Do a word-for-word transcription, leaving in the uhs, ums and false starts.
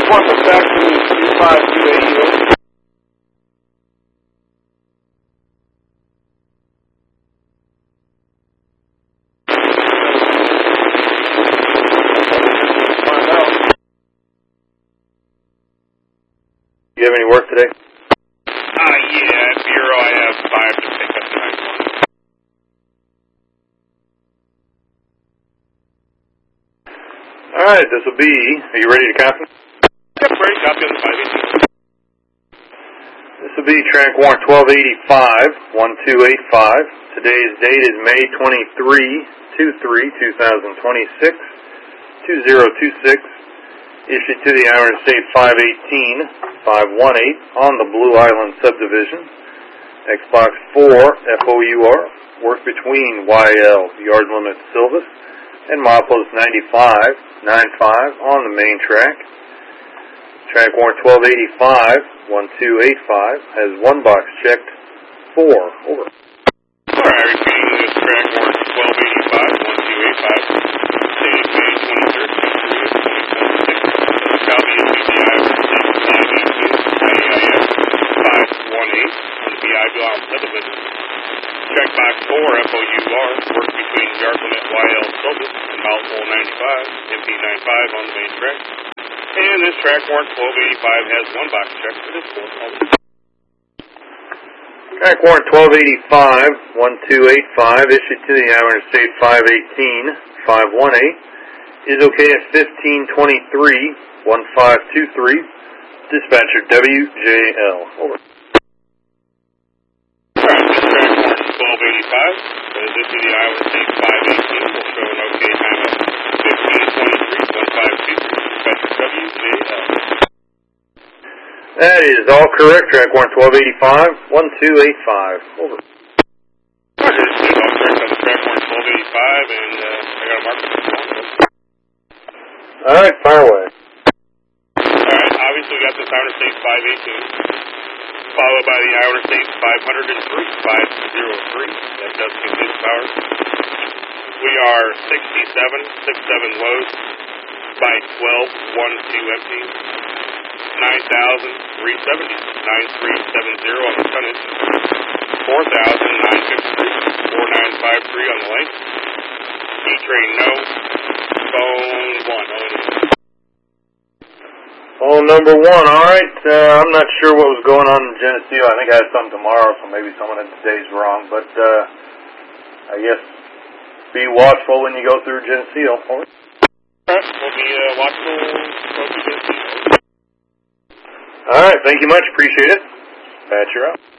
One was back to two five two eight U. Do you have any work today? Uh, yeah, at Bureau I have five to pick up tonight. Alright, this will be, are you ready to copy? Yep, ready, copy on the five eighteen. This will be track warrant twelve eighty-five, one two eight five. Today's date is May twenty-third, two thousand twenty-six, two zero two six. Issued to the Iowa State five eighteen, five one eight on the Blue Island subdivision. X-Box four, F O U R, work between Y L, yard limit Silvis, and milepost ninety-five, ninety-five on the main track. Track warrant twelve eighty-five, one two eight five has one box checked, four, over. Alright, repeating this track warrant twelve eighty-five, one two eight five, dated May twenty-third, two thousand twenty-six. Copy of the Iowa State five eighteen, I A I S five one eight on the B I block subdivision. Track box four, F O U R, work between yard limit Y L Silvis and mouthful ninety-five, M P ninety-five on the main track. And this track warrant twelve eighty-five has one box check for this four. Track warrant twelve eighty-five, one two eight five, issued to the Iowa State five eighteen, five one eight, is okay at fifteen twenty-three, one five two three, dispatcher W J L, over. Alright, this track warrant twelve eighty-five, is issued to the Iowa State five eighteen, will show an okay time of fifteen twenty-three, one five two three, dispatcher W J L. That is all correct. Track warrant twelve eighty-five, one two eight five, over. Roger, this is all correct on the track warrant twelve eighty-five, and uh, I got a marker for the Alright, fire away. Alright, obviously we got this Iowa State five eighteen, followed by the Iowa State five oh three, five oh three, that does complete the power. We are sixty-seven, sixty-seven lows by twelve, one two empties, nine thousand three hundred seventy, nine three seven zero on the tonnage, four thousand nine hundred fifty-three, four nine five three on the length, E-train no, phone one, Phone number one, alright. Uh, I'm not sure what was going on in Geneseo. I think I had something tomorrow, so maybe someone in today's wrong. But uh, I guess be watchful when you go through Geneseo. Alright, we'll be uh, watchful when we get to Alright, thank you much. Appreciate it. Patch, you're out.